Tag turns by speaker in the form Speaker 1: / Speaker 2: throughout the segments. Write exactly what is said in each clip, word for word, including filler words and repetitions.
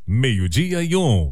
Speaker 1: meio-dia e um.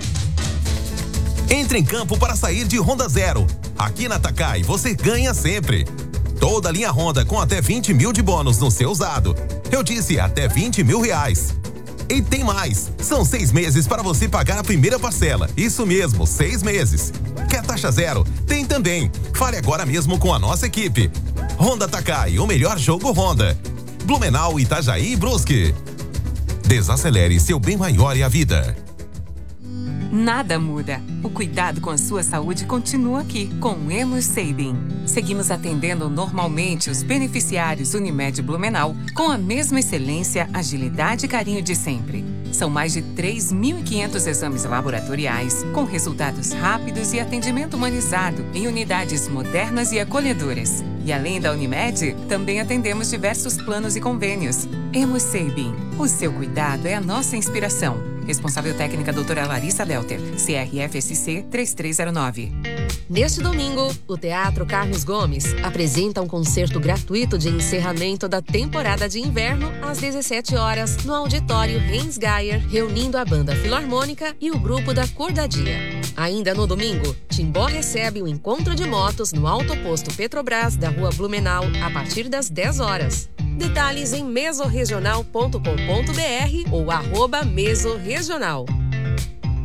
Speaker 2: Entre em campo para sair de Honda Zero. Aqui na Takai você ganha sempre. Toda linha Honda com até vinte mil de bônus no seu usado. Eu disse até vinte mil reais. E tem mais. São seis meses para você pagar a primeira parcela. Isso mesmo, seis meses. Quer taxa zero? Tem também. Fale agora mesmo com a nossa equipe. Honda Takai, o melhor jogo Honda. Blumenau, Itajaí e Brusque. Desacelere, seu bem maior é a vida.
Speaker 3: Nada muda. O cuidado com a sua saúde continua aqui, com o Hemus Sabin. Seguimos atendendo normalmente os beneficiários Unimed Blumenau com a mesma excelência, agilidade e carinho de sempre. São mais de três mil e quinhentos exames laboratoriais, com resultados rápidos e atendimento humanizado em unidades modernas e acolhedoras. E além da Unimed, também atendemos diversos planos e convênios. Hemus Sabin. O seu cuidado é a nossa inspiração. Responsável técnica doutora Larissa Delter, C R F S C três três zero nove.
Speaker 4: Neste domingo, o Teatro Carlos Gomes apresenta um concerto gratuito de encerramento da temporada de inverno às dezessete horas no auditório Heinz Geier, reunindo a Banda Filarmônica e o grupo da Cordadia. Ainda no domingo, Timbó recebe o encontro de motos no autoposto Petrobras da Rua Blumenau a partir das dez horas. Detalhes em mesorregional ponto com ponto br ou arroba mesorregional.